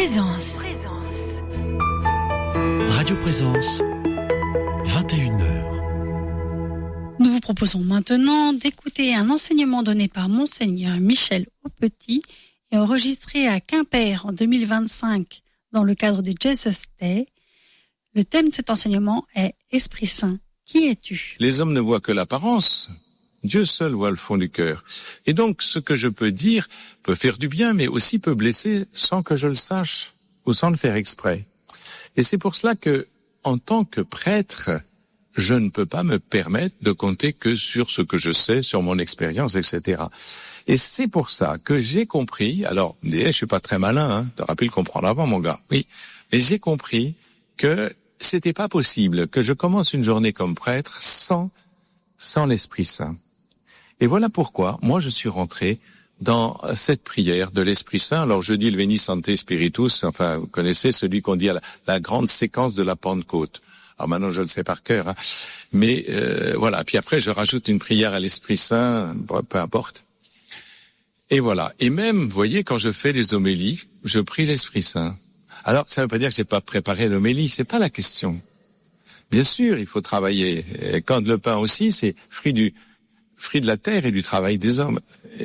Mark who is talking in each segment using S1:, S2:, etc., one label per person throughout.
S1: Présence.
S2: Radio Présence, 21h.
S3: Nous vous proposons maintenant d'écouter un enseignement donné par Monseigneur Michel Aupetit et enregistré à Quimper en 2025 dans le cadre des Jesus Day. Le thème de cet enseignement est « Esprit Saint, qui es-tu » ?
S4: Les hommes ne voient que l'apparence. Dieu seul voit le fond du cœur. Et donc, ce que je peux dire peut faire du bien, mais aussi peut blesser sans que je le sache ou sans le faire exprès. Et c'est pour cela que, en tant que prêtre, je ne peux pas me permettre de compter que sur ce que je sais, sur mon expérience, etc. Et c'est pour ça que j'ai compris, alors, je suis pas très malin, t'aurais pu le comprendre avant, mon gars, oui, mais j'ai compris que c'était pas possible que je commence une journée comme prêtre sans l'Esprit Saint. Et voilà pourquoi, moi, je suis rentré dans cette prière de l'Esprit Saint. Alors, je dis le Veni Sancte Spiritus, enfin, vous connaissez celui qu'on dit à la grande séquence de la Pentecôte. Alors maintenant, je le sais par cœur, mais voilà. Puis après, je rajoute une prière à l'Esprit Saint, peu importe. Et voilà. Et même, vous voyez, quand je fais les homélies, je prie l'Esprit Saint. Alors, ça ne veut pas dire que j'ai pas préparé l'homélie, c'est pas la question. Bien sûr, il faut travailler. Et quand le pain aussi, c'est fruit de la terre et du travail des hommes.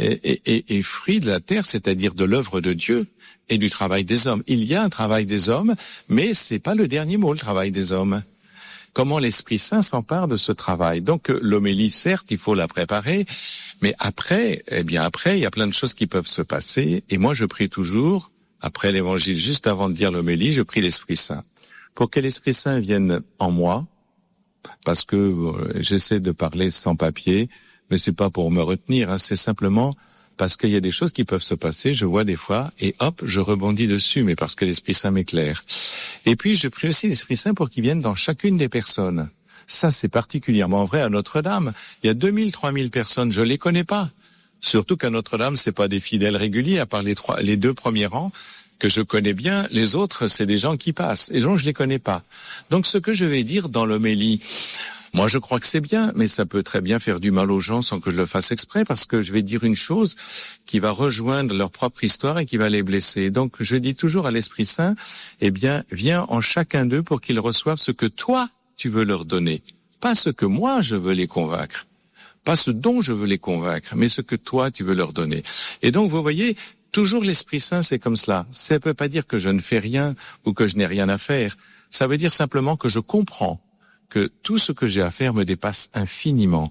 S4: Et fruit de la terre, c'est-à-dire de l'œuvre de Dieu et du travail des hommes. Il y a un travail des hommes, mais c'est pas le dernier mot, le travail des hommes. Comment l'Esprit Saint s'empare de ce travail. Donc, l'homélie, certes, il faut la préparer, mais après, il y a plein de choses qui peuvent se passer. Et moi, je prie toujours, après l'évangile, juste avant de dire l'homélie, je prie l'Esprit Saint. Pour que l'Esprit Saint vienne en moi, parce que j'essaie de parler sans papier, mais c'est pas pour me retenir, c'est simplement parce qu'il y a des choses qui peuvent se passer, je vois des fois, et hop, je rebondis dessus, mais parce que l'Esprit Saint m'éclaire. Et puis, je prie aussi l'Esprit Saint pour qu'il vienne dans chacune des personnes. Ça, c'est particulièrement vrai à Notre-Dame. Il y a 2000, 3000 personnes, je les connais pas. Surtout qu'à Notre-Dame, c'est pas des fidèles réguliers, à part les deux premiers rangs, que je connais bien, les autres, c'est des gens qui passent. Et donc, je les connais pas. Donc, ce que je vais dire dans l'homélie, moi, je crois que c'est bien, mais ça peut très bien faire du mal aux gens sans que je le fasse exprès, parce que je vais dire une chose qui va rejoindre leur propre histoire et qui va les blesser. Donc, je dis toujours à l'Esprit Saint, viens en chacun d'eux pour qu'ils reçoivent ce que toi, tu veux leur donner. Pas ce que moi, je veux les convaincre. Pas ce dont je veux les convaincre, mais ce que toi, tu veux leur donner. Et donc, vous voyez, toujours l'Esprit Saint, c'est comme cela. Ça ne veut pas dire que je ne fais rien ou que je n'ai rien à faire. Ça veut dire simplement que je comprends que tout ce que j'ai à faire me dépasse infiniment.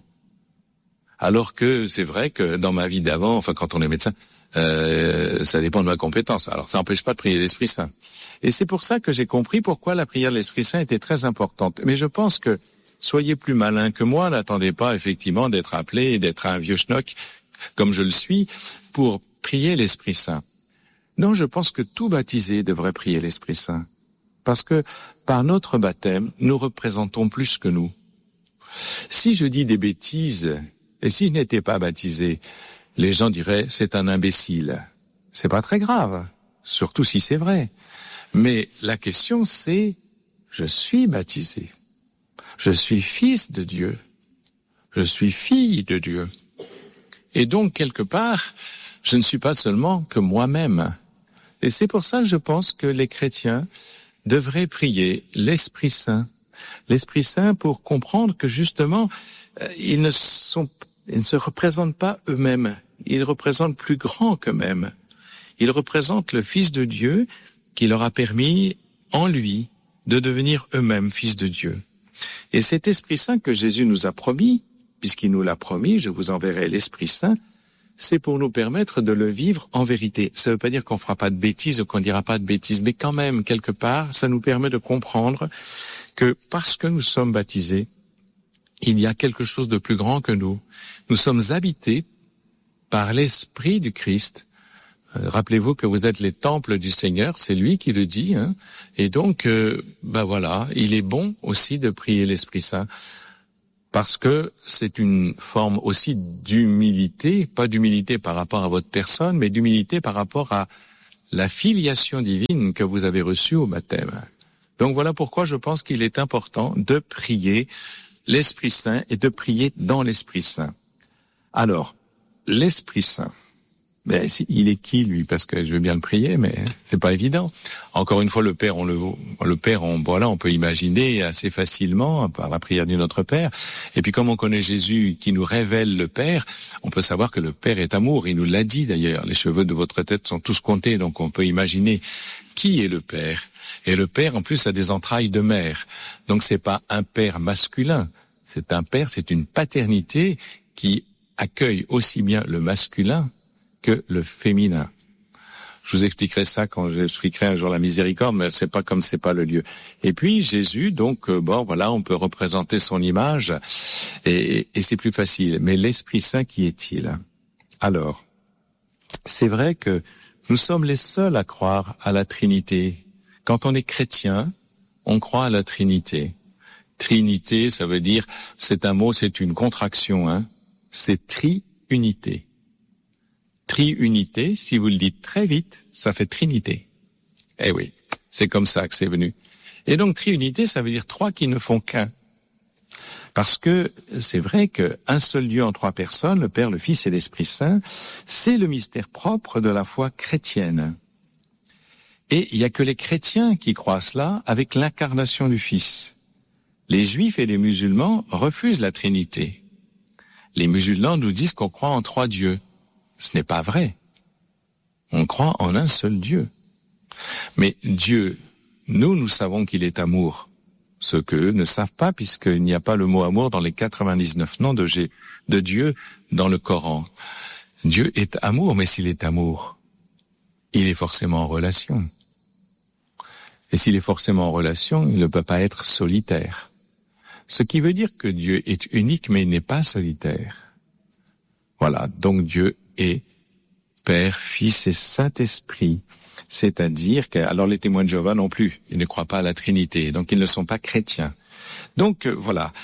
S4: Alors que c'est vrai que dans ma vie d'avant, enfin quand on est médecin, ça dépend de ma compétence. Alors ça n'empêche pas de prier l'Esprit Saint. Et c'est pour ça que j'ai compris pourquoi la prière de l'Esprit Saint était très importante. Mais je pense que soyez plus malins que moi, n'attendez pas effectivement d'être appelé et d'être un vieux schnock, comme je le suis, pour prier l'Esprit Saint. Non, je pense que tout baptisé devrait prier l'Esprit Saint. Parce que par notre baptême, nous représentons plus que nous. Si je dis des bêtises, et si je n'étais pas baptisé, les gens diraient c'est un imbécile. C'est pas très grave, surtout si c'est vrai. Mais la question c'est, je suis baptisé. Je suis fils de Dieu. Je suis fille de Dieu. Et donc, quelque part, je ne suis pas seulement que moi-même. Et c'est pour ça que je pense que les chrétiens devraient prier l'Esprit Saint. L'Esprit Saint pour comprendre que justement, ils ne se représentent pas eux-mêmes. Ils représentent plus grand qu'eux-mêmes. Ils représentent le Fils de Dieu qui leur a permis, en lui, de devenir eux-mêmes fils de Dieu. Et cet Esprit Saint que Jésus nous a promis, puisqu'il nous l'a promis, je vous enverrai l'Esprit Saint, c'est pour nous permettre de le vivre en vérité. Ça ne veut pas dire qu'on fera pas de bêtises ou qu'on dira pas de bêtises, mais quand même, quelque part, ça nous permet de comprendre que parce que nous sommes baptisés, il y a quelque chose de plus grand que nous. Nous sommes habités par l'Esprit du Christ. Rappelez-vous que vous êtes les temples du Seigneur, c'est lui qui le dit, Et donc, voilà, il est bon aussi de prier l'Esprit Saint. Parce que c'est une forme aussi d'humilité, pas d'humilité par rapport à votre personne, mais d'humilité par rapport à la filiation divine que vous avez reçue au baptême. Donc voilà pourquoi je pense qu'il est important de prier l'Esprit Saint et de prier dans l'Esprit Saint. Alors, l'Esprit Saint, Ben, il est qui, lui? Parce que je veux bien le prier, mais c'est pas évident. Encore une fois, le Père, on peut imaginer assez facilement par la prière du Notre Père. Et puis, comme on connaît Jésus qui nous révèle le Père, on peut savoir que le Père est amour. Il nous l'a dit d'ailleurs. Les cheveux de votre tête sont tous comptés, donc on peut imaginer qui est le Père. Et le Père, en plus, a des entrailles de mère. Donc, c'est pas un Père masculin. C'est un Père, c'est une paternité qui accueille aussi bien le masculin que le féminin. Je vous expliquerai ça quand j'expliquerai un jour la miséricorde, mais c'est pas le lieu. Et puis Jésus, donc on peut représenter son image et c'est plus facile. Mais l'Esprit Saint, qui est-il? Alors, c'est vrai que nous sommes les seuls à croire à la Trinité. Quand on est chrétien, on croit à la Trinité. Trinité, ça veut dire, c'est un mot, c'est une contraction, c'est triunité. Triunité, si vous le dites très vite, ça fait Trinité. Eh oui, c'est comme ça que c'est venu. Et donc triunité, ça veut dire trois qui ne font qu'un. Parce que c'est vrai qu'un seul Dieu en trois personnes, le Père, le Fils et l'Esprit Saint, c'est le mystère propre de la foi chrétienne. Et il n'y a que les chrétiens qui croient cela avec l'incarnation du Fils. Les Juifs et les musulmans refusent la Trinité. Les musulmans nous disent qu'on croit en trois dieux. Ce n'est pas vrai. On croit en un seul Dieu. Mais Dieu, nous savons qu'il est amour. Ce qu'eux ne savent pas, puisqu'il n'y a pas le mot amour dans les 99 noms de Dieu dans le Coran. Dieu est amour, mais s'il est amour, il est forcément en relation. Et s'il est forcément en relation, il ne peut pas être solitaire. Ce qui veut dire que Dieu est unique, mais il n'est pas solitaire. Voilà, donc Dieu est Père, Fils et Saint-Esprit. C'est-à-dire que, alors les témoins de Jéhovah non plus, ils ne croient pas à la Trinité, donc ils ne sont pas chrétiens. Donc voilà.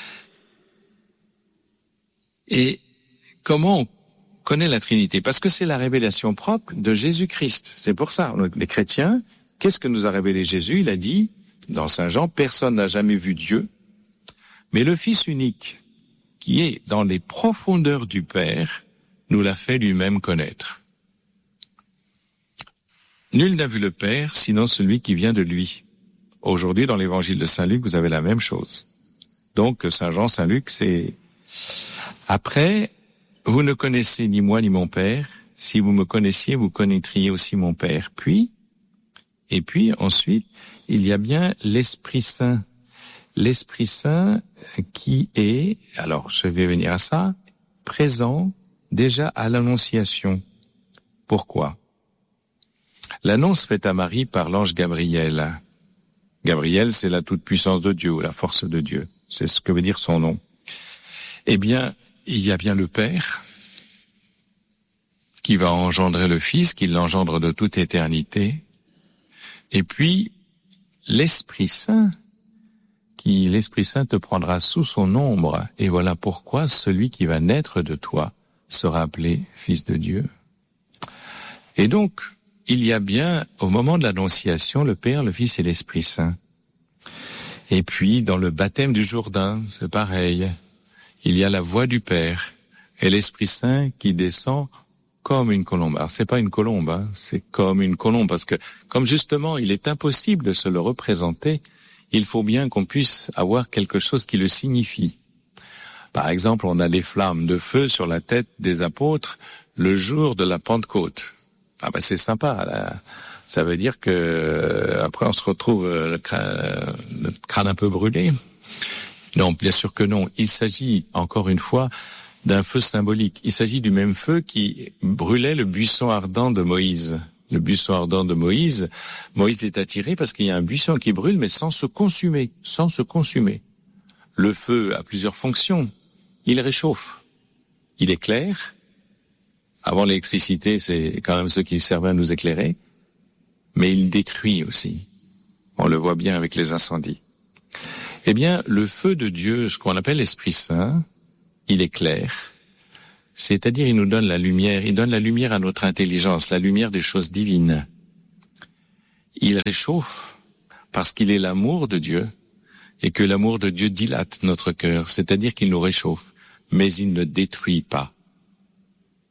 S4: Et comment on connaît la Trinité? Parce que c'est la révélation propre de Jésus-Christ. C'est pour ça, les chrétiens, qu'est-ce que nous a révélé Jésus? Il a dit, dans Saint Jean, personne n'a jamais vu Dieu, mais le Fils unique, qui est dans les profondeurs du Père, nous l'a fait lui-même connaître. Nul n'a vu le Père, sinon celui qui vient de lui. Aujourd'hui, dans l'évangile de Saint Luc, vous avez la même chose. Donc, Saint Jean, Saint Luc, c'est... Après, vous ne connaissez ni moi ni mon Père. Si vous me connaissiez, vous connaîtriez aussi mon Père. Et puis, ensuite, il y a bien l'Esprit Saint. L'Esprit Saint qui est, alors je vais venir à ça, présent déjà à l'Annonciation. Pourquoi? L'annonce faite à Marie par l'ange Gabriel. Gabriel, c'est la toute-puissance de Dieu, ou la force de Dieu. C'est ce que veut dire son nom. Eh bien, il y a bien le Père qui va engendrer le Fils, qui l'engendre de toute éternité. Et puis, l'Esprit Saint, l'Esprit Saint te prendra sous son ombre. Et voilà pourquoi celui qui va naître de toi sera appelé Fils de Dieu. Et donc, il y a bien, au moment de l'Annonciation, le Père, le Fils et l'Esprit Saint. Et puis, dans le baptême du Jourdain, c'est pareil. Il y a la voix du Père et l'Esprit Saint qui descend comme une colombe. Alors, c'est pas une colombe, c'est comme une colombe, parce que, comme justement, il est impossible de se le représenter, il faut bien qu'on puisse avoir quelque chose qui le signifie. Par exemple, on a les flammes de feu sur la tête des apôtres le jour de la Pentecôte. Ah ben c'est sympa, là. Ça veut dire que après on se retrouve le crâne un peu brûlé. Non, bien sûr que non. Il s'agit encore une fois d'un feu symbolique. Il s'agit du même feu qui brûlait le buisson ardent de Moïse. Le buisson ardent de Moïse, Moïse est attiré parce qu'il y a un buisson qui brûle, mais sans se consumer, Le feu a plusieurs fonctions. Il réchauffe, il éclaire. Avant l'électricité, c'est quand même ceux qui servaient à nous éclairer. Mais il détruit aussi. On le voit bien avec les incendies. Eh bien, le feu de Dieu, ce qu'on appelle l'Esprit Saint, il éclaire. C'est-à-dire, il nous donne la lumière, il donne la lumière à notre intelligence, la lumière des choses divines. Il réchauffe, parce qu'il est l'amour de Dieu, et que l'amour de Dieu dilate notre cœur, c'est-à-dire qu'il nous réchauffe, mais il ne détruit pas.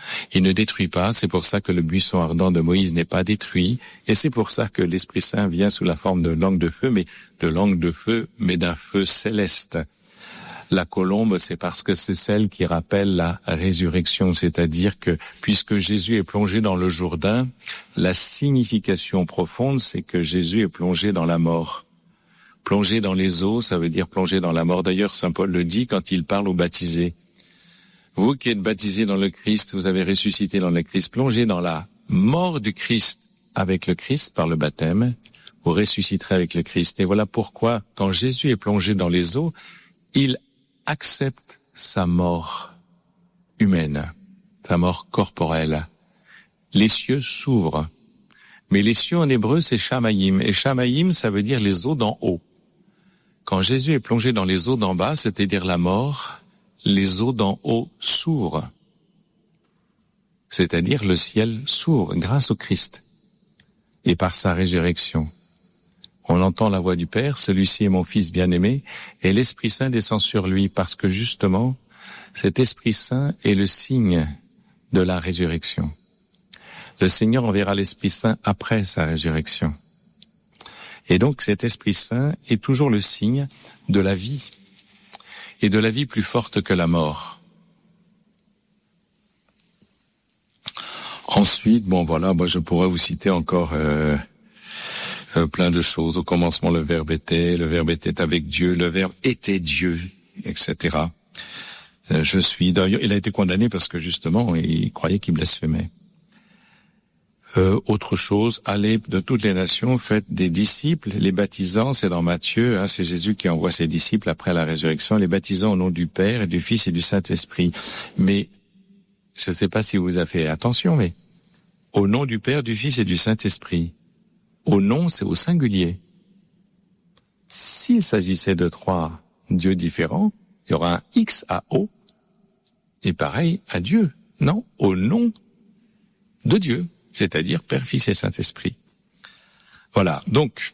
S4: Il ne détruit pas, c'est pour ça que le buisson ardent de Moïse n'est pas détruit, et c'est pour ça que l'Esprit Saint vient sous la forme de langue de feu, mais d'un feu céleste. La colombe, c'est parce que c'est celle qui rappelle la résurrection, c'est-à-dire que puisque Jésus est plongé dans le Jourdain, la signification profonde, c'est que Jésus est plongé dans la mort. Plongé dans les eaux, ça veut dire plongé dans la mort. D'ailleurs, saint Paul le dit quand il parle aux baptisés. Vous qui êtes baptisés dans le Christ, vous avez ressuscité dans le Christ, plongé dans la mort du Christ avec le Christ par le baptême, vous ressusciterez avec le Christ. Et voilà pourquoi, quand Jésus est plongé dans les eaux, il accepte sa mort humaine, sa mort corporelle. Les cieux s'ouvrent. Mais les cieux en hébreu, c'est Shamayim. Et Shamayim, ça veut dire les eaux d'en haut. Quand Jésus est plongé dans les eaux d'en bas, c'est-à-dire la mort, les eaux d'en haut s'ouvrent. C'est-à-dire le ciel s'ouvre grâce au Christ. Et par sa résurrection. On entend la voix du Père, celui-ci est mon Fils bien-aimé, et l'Esprit Saint descend sur lui, parce que justement, cet Esprit Saint est le signe de la résurrection. Le Seigneur enverra l'Esprit Saint après sa résurrection. Et donc cet Esprit Saint est toujours le signe de la vie, et de la vie plus forte que la mort. Ensuite, moi je pourrais vous citer encore plein de choses. Au commencement, le Verbe était avec Dieu, le Verbe était Dieu, etc. D'ailleurs, il a été condamné parce que justement, il croyait qu'il blasphémait. Autre chose, allez de toutes les nations, faites des disciples, les baptisants, c'est dans Matthieu, c'est Jésus qui envoie ses disciples après la résurrection, les baptisants au nom du Père et du Fils et du Saint-Esprit. Mais, je ne sais pas si vous avez fait attention, mais au nom du Père, du Fils et du Saint-Esprit. Au nom, c'est au singulier. S'il s'agissait de 3 dieux différents, il y aura un X à O, et pareil à Dieu. Non, au nom de Dieu, c'est-à-dire Père, Fils et Saint-Esprit. Voilà, donc,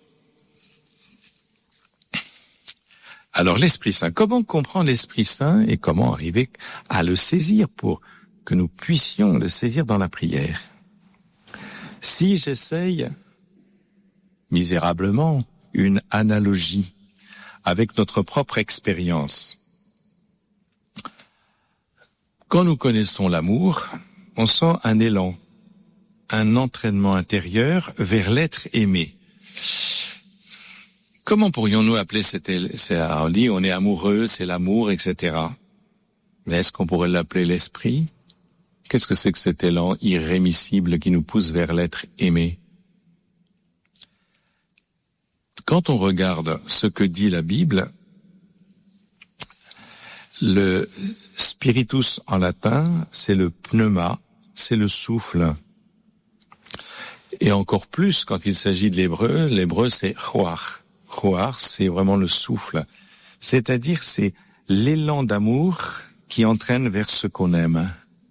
S4: alors l'Esprit Saint, comment comprendre l'Esprit Saint et comment arriver à le saisir pour que nous puissions le saisir dans la prière? Si j'essaye misérablement une analogie avec notre propre expérience. Quand nous connaissons l'amour, on sent un élan, un entraînement intérieur vers l'être aimé. Comment pourrions-nous appeler on dit on est amoureux, c'est l'amour, etc. Mais est-ce qu'on pourrait l'appeler l'esprit? Qu'est-ce que c'est que cet élan irrémissible qui nous pousse vers l'être aimé? Quand on regarde ce que dit la Bible, le spiritus en latin, c'est le pneuma, c'est le souffle. Et encore plus quand il s'agit de l'hébreu c'est ruach. Ruach, c'est vraiment le souffle. C'est-à-dire, c'est l'élan d'amour qui entraîne vers ce qu'on aime.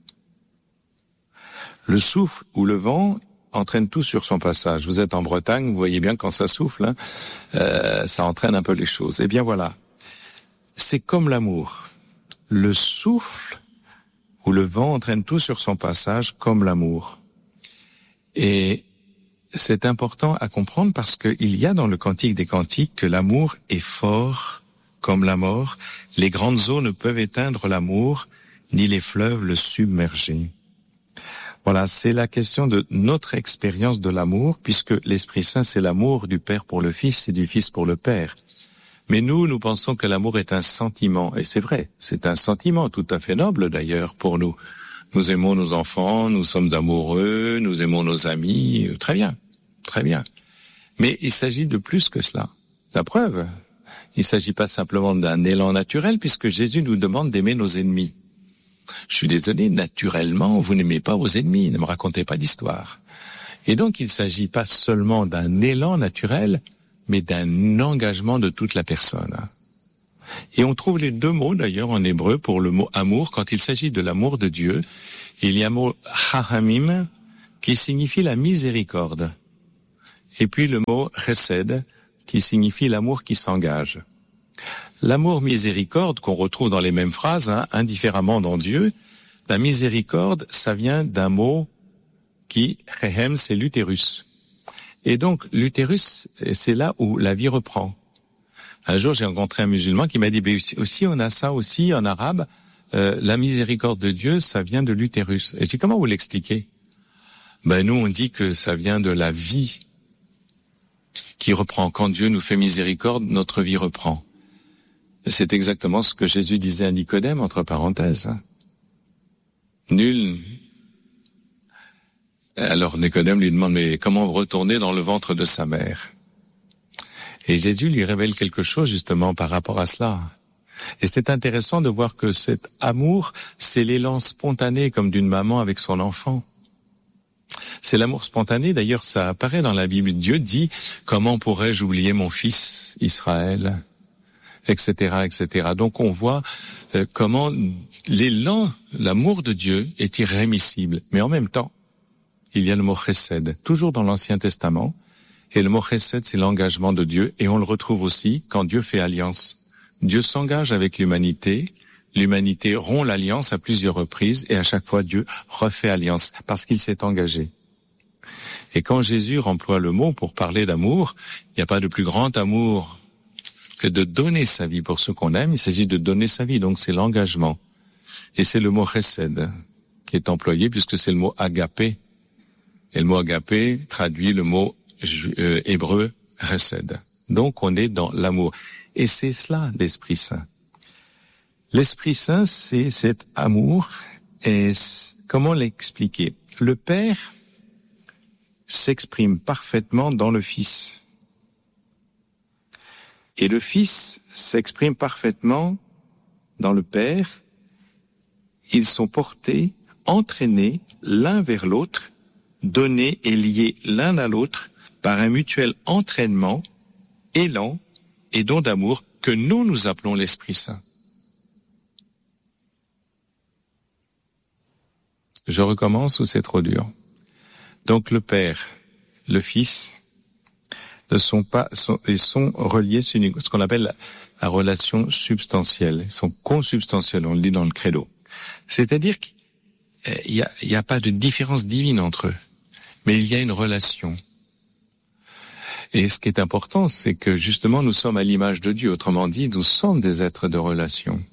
S4: Le souffle ou le vent entraîne tout sur son passage. Vous êtes en Bretagne, vous voyez bien quand ça souffle, ça entraîne un peu les choses. Eh bien voilà, c'est comme l'amour. Le souffle ou le vent entraîne tout sur son passage comme l'amour. Et c'est important à comprendre parce qu'il y a dans le Cantique des Cantiques que l'amour est fort comme la mort. Les grandes eaux ne peuvent éteindre l'amour, ni les fleuves le submerger. Voilà, c'est la question de notre expérience de l'amour, puisque l'Esprit Saint, c'est l'amour du Père pour le Fils et du Fils pour le Père. Mais nous pensons que l'amour est un sentiment, et c'est vrai, c'est un sentiment tout à fait noble d'ailleurs pour nous. Nous aimons nos enfants, nous sommes amoureux, nous aimons nos amis, très bien, très bien. Mais il s'agit de plus que cela. La preuve, il ne s'agit pas simplement d'un élan naturel, puisque Jésus nous demande d'aimer nos ennemis. Je suis désolé, naturellement, vous n'aimez pas vos ennemis, ne me racontez pas d'histoire. Et donc, il ne s'agit pas seulement d'un élan naturel, mais d'un engagement de toute la personne. Et on trouve les 2 mots, d'ailleurs, en hébreu, pour le mot amour. Quand il s'agit de l'amour de Dieu, il y a un mot chahamim, qui signifie la miséricorde. Et puis le mot chesed, qui signifie l'amour qui s'engage. L'amour miséricorde, qu'on retrouve dans les mêmes phrases, indifféremment dans Dieu, La miséricorde, ça vient d'un mot qui, rehem, c'est l'utérus. Et donc, l'utérus, c'est là où la vie reprend. Un jour, j'ai rencontré un musulman qui m'a dit, aussi, on a ça aussi en arabe, la miséricorde de Dieu, ça vient de l'utérus. Et je dis, comment vous l'expliquez? Nous, on dit que ça vient de la vie qui reprend. Quand Dieu nous fait miséricorde, notre vie reprend. C'est exactement ce que Jésus disait à Nicodème, entre parenthèses. Nul. Alors Nicodème lui demande, mais comment retourner dans le ventre de sa mère? Et Jésus lui révèle quelque chose justement par rapport à cela. Et c'est intéressant de voir que cet amour, c'est l'élan spontané comme d'une maman avec son enfant. C'est l'amour spontané, d'ailleurs ça apparaît dans la Bible. Dieu dit, comment pourrais-je oublier mon fils Israël, etc., etc. Donc on voit comment l'élan, l'amour de Dieu est irrémissible. Mais en même temps, il y a le mot chesed, toujours dans l'Ancien Testament. Et le mot chesed, c'est l'engagement de Dieu. Et on le retrouve aussi quand Dieu fait alliance. Dieu s'engage avec l'humanité. L'humanité rompt l'alliance à plusieurs reprises. Et à chaque fois, Dieu refait alliance parce qu'il s'est engagé. Et quand Jésus emploie le mot pour parler d'amour, il n'y a pas de plus grand amour que de donner sa vie pour ceux qu'on aime. Il s'agit de donner sa vie. Donc c'est l'engagement. Et c'est le mot chesed qui est employé puisque c'est le mot agapé. Et le mot agapé traduit le mot hébreu chesed. Donc on est dans l'amour. Et c'est cela l'Esprit Saint. L'Esprit Saint, c'est cet amour. Et comment l'expliquer? Le Père s'exprime parfaitement dans le Fils. Et le Fils s'exprime parfaitement dans le Père. Ils sont portés, entraînés l'un vers l'autre, donnés et liés l'un à l'autre par un mutuel entraînement, élan et don d'amour que nous appelons l'Esprit Saint. Je recommence ou c'est trop dur? Donc le Père, le Fils ils sont reliés sur ce qu'on appelle la relation substantielle. Ils sont consubstantiels, on le dit dans le credo. C'est-à-dire qu'il y a pas de différence divine entre eux, mais il y a une relation. Et ce qui est important, c'est que justement nous sommes à l'image de Dieu. Autrement dit, nous sommes des êtres de relation.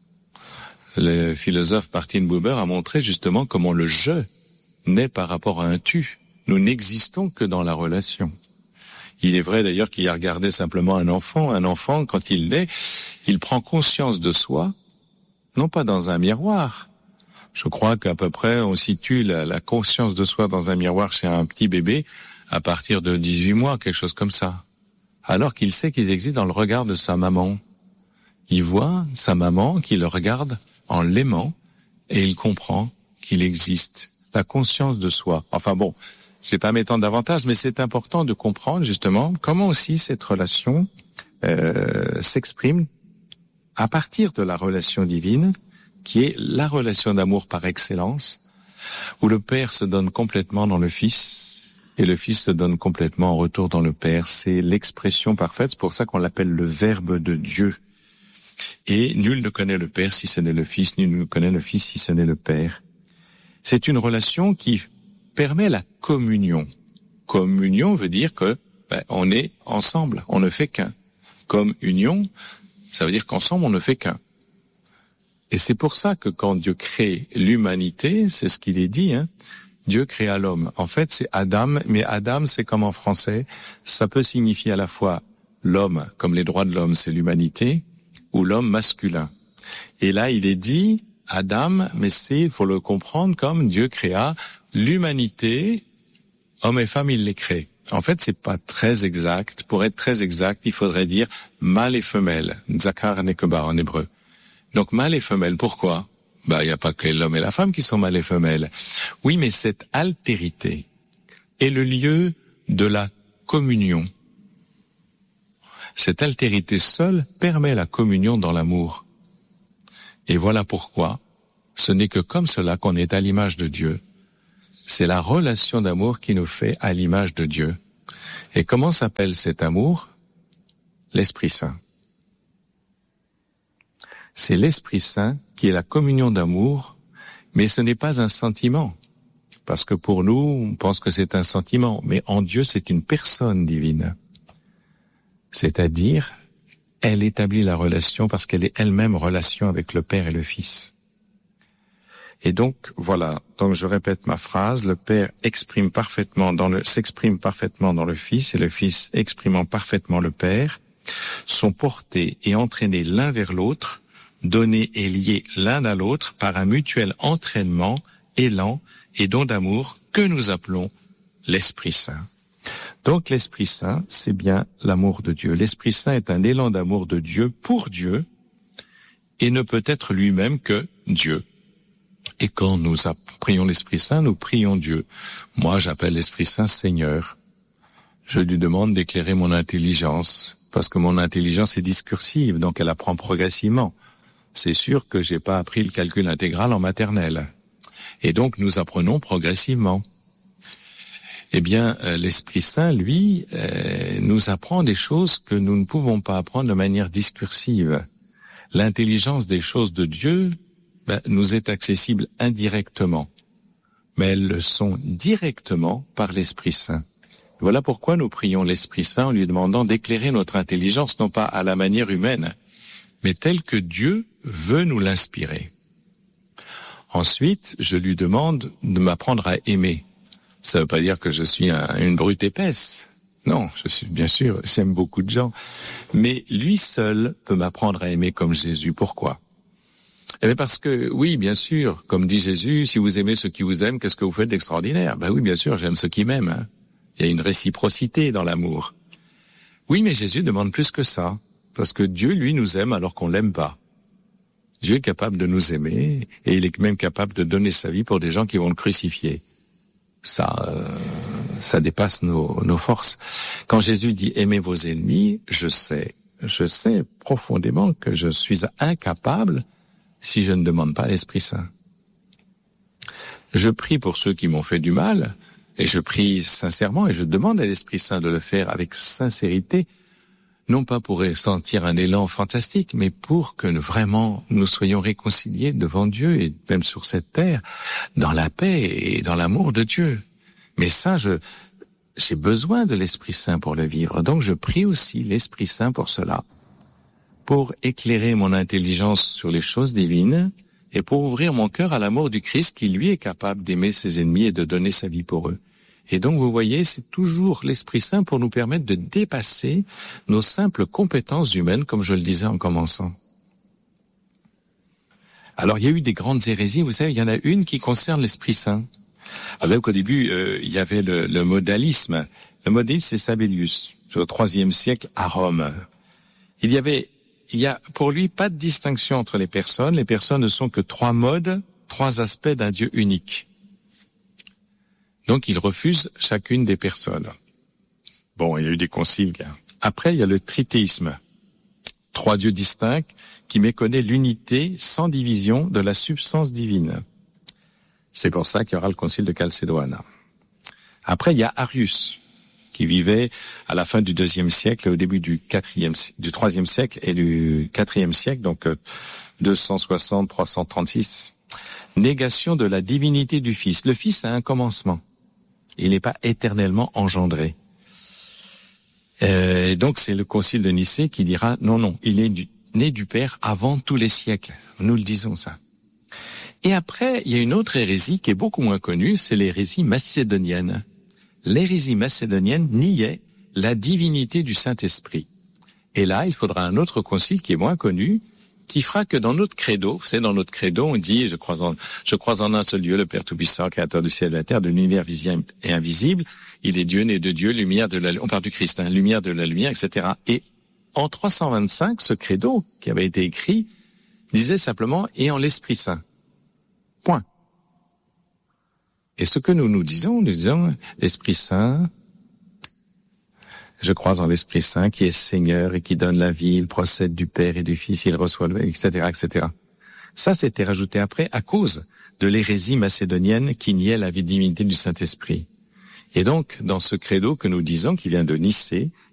S4: Le philosophe Martin Buber a montré justement comment le je naît par rapport à un tu. Nous n'existons que dans la relation. Il est vrai d'ailleurs qu'il a regardé simplement un enfant. Un enfant, quand il naît, il prend conscience de soi, non pas dans un miroir. Je crois qu'à peu près on situe la conscience de soi dans un miroir chez un petit bébé à partir de 18 mois, quelque chose comme ça. Alors qu'il sait qu'il existe dans le regard de sa maman. Il voit sa maman qui le regarde en l'aimant et il comprend qu'il existe. La conscience de soi. Enfin bon, je vais pas m'étendre davantage, mais c'est important de comprendre justement comment aussi cette relation s'exprime à partir de la relation divine, qui est la relation d'amour par excellence, où le Père se donne complètement dans le Fils, et le Fils se donne complètement en retour dans le Père. C'est l'expression parfaite, c'est pour ça qu'on l'appelle le Verbe de Dieu. Et nul ne connaît le Père si ce n'est le Fils, nul ne connaît le Fils si ce n'est le Père. C'est une relation qui permet la communion. Communion veut dire que on est ensemble, on ne fait qu'un. Comme union, ça veut dire qu'ensemble on ne fait qu'un. Et c'est pour ça que quand Dieu crée l'humanité, c'est ce qu'il est dit, Dieu créa l'homme. En fait, c'est Adam, mais Adam, c'est comme en français, ça peut signifier à la fois l'homme, comme les droits de l'homme, c'est l'humanité, ou l'homme masculin. Et là, il est dit Adam, mais il faut le comprendre comme Dieu créa l'humanité, hommes et femmes, il les crée. En fait, c'est pas très exact. Pour être très exact, il faudrait dire mâle et femelle, zakar nekeba en hébreu. Donc mâle et femelle, pourquoi? Il n'y a pas que l'homme et la femme qui sont mâle et femelle. Oui, mais cette altérité est le lieu de la communion. Cette altérité seule permet la communion dans l'amour. Et voilà pourquoi ce n'est que comme cela qu'on est à l'image de Dieu. C'est la relation d'amour qui nous fait à l'image de Dieu. Et comment s'appelle cet amour? L'Esprit Saint. C'est l'Esprit Saint qui est la communion d'amour Mais ce n'est pas un sentiment. Parce que pour nous, on pense que c'est un sentiment. Mais en Dieu, c'est une personne divine. C'est-à-dire, elle établit la relation parce qu'elle est elle-même relation avec le Père et le Fils. Et donc, voilà. Donc, je répète ma phrase. Le Père s'exprime parfaitement dans le Fils et le Fils exprimant parfaitement le Père sont portés et entraînés l'un vers l'autre, donnés et liés l'un à l'autre par un mutuel entraînement, élan et don d'amour que nous appelons l'Esprit Saint. Donc, l'Esprit Saint, c'est bien l'amour de Dieu. L'Esprit Saint est un élan d'amour de Dieu pour Dieu et ne peut être lui-même que Dieu. Et quand nous prions l'Esprit Saint, nous prions Dieu. Moi, j'appelle l'Esprit Saint Seigneur. Je lui demande d'éclairer mon intelligence, parce que mon intelligence est discursive, donc elle apprend progressivement. C'est sûr que j'ai pas appris le calcul intégral en maternelle. Et donc, nous apprenons progressivement. Eh bien, l'Esprit Saint, lui, nous apprend des choses que nous ne pouvons pas apprendre de manière discursive. L'intelligence des choses de Dieu nous est accessible indirectement, mais elles le sont directement par l'Esprit Saint. Voilà pourquoi nous prions l'Esprit Saint en lui demandant d'éclairer notre intelligence, non pas à la manière humaine, mais telle que Dieu veut nous l'inspirer. Ensuite, je lui demande de m'apprendre à aimer. Ça ne veut pas dire que je suis une brute épaisse. Non, bien sûr, j'aime beaucoup de gens. Mais lui seul peut m'apprendre à aimer comme Jésus. Pourquoi ? Eh bien parce que, oui, bien sûr, comme dit Jésus, si vous aimez ceux qui vous aiment, qu'est-ce que vous faites d'extraordinaire ? Ben oui, bien sûr, j'aime ceux qui m'aiment. Hein. Il y a une réciprocité dans l'amour. Oui, mais Jésus demande plus que ça. Parce que Dieu, lui, nous aime alors qu'on l'aime pas. Dieu est capable de nous aimer et il est même capable de donner sa vie pour des gens qui vont le crucifier. Ça dépasse nos forces. Quand Jésus dit « aimez vos ennemis », je sais profondément que je suis incapable si je ne demande pas l'Esprit Saint. Je prie pour ceux qui m'ont fait du mal, et je prie sincèrement, et je demande à l'Esprit Saint de le faire avec sincérité, non pas pour sentir un élan fantastique, mais pour que vraiment nous soyons réconciliés devant Dieu, et même sur cette terre, dans la paix et dans l'amour de Dieu. Mais ça, j'ai besoin de l'Esprit Saint pour le vivre, donc je prie aussi l'Esprit Saint pour cela. Pour éclairer mon intelligence sur les choses divines et pour ouvrir mon cœur à l'amour du Christ qui, lui, est capable d'aimer ses ennemis et de donner sa vie pour eux. Et donc, vous voyez, c'est toujours l'Esprit Saint pour nous permettre de dépasser nos simples compétences humaines, comme je le disais en commençant. Alors, il y a eu des grandes hérésies. Vous savez, il y en a une qui concerne l'Esprit Saint. Alors, au début, il y avait le modalisme. Le modalisme, c'est Sabellius, au IIIe siècle à Rome. Il y a pour lui pas de distinction entre les personnes. Les personnes ne sont que trois modes, trois aspects d'un Dieu unique. Donc il refuse chacune des personnes. Bon, il y a eu des conciles. Après, il y a le trithéisme. Trois dieux distincts qui méconnaît l'unité sans division de la substance divine. C'est pour ça qu'il y aura le concile de Chalcédoine. Après, il y a Arius, qui vivait à la fin du IIe siècle et au début du IIIe siècle et du IVe siècle, donc 260-336. Négation de la divinité du Fils. Le Fils a un commencement. Il n'est pas éternellement engendré. Et donc c'est le concile de Nicée qui dira non, il est né du Père avant tous les siècles. Nous le disons ça. Et après, il y a une autre hérésie qui est beaucoup moins connue, c'est l'hérésie macédonienne. L'hérésie macédonienne niait la divinité du Saint-Esprit. Et là, il faudra un autre concile qui est moins connu, qui fera que dans notre credo, vous savez, dans notre credo, on dit, je crois en un seul Dieu, le Père Tout-Puissant, créateur du ciel et de la terre, de l'univers visible et invisible. Il est Dieu, né de Dieu, lumière de la lumière, on parle du Christ, lumière de la lumière, etc. Et en 325, ce credo, qui avait été écrit, disait simplement, et en l'Esprit Saint. Point. Et ce que nous disons, l'Esprit Saint, je crois en l'Esprit Saint qui est Seigneur et qui donne la vie, il procède du Père et du Fils, il reçoit le, etc., etc. Ça, c'était rajouté après à cause de l'hérésie macédonienne qui niait la divinité du Saint-Esprit. Et donc, dans ce credo que nous disons, qui vient de Nicée,